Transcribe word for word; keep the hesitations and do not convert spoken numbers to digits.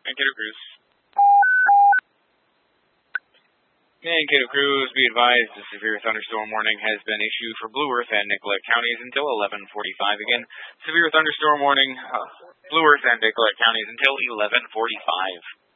Mankato Cruz. Mankato Cruz, be advised, a severe thunderstorm warning has been issued for Blue Earth and Nicollet counties until eleven forty-five. Again, severe thunderstorm warning, uh, Blue Earth and Nicollet counties until eleven forty-five.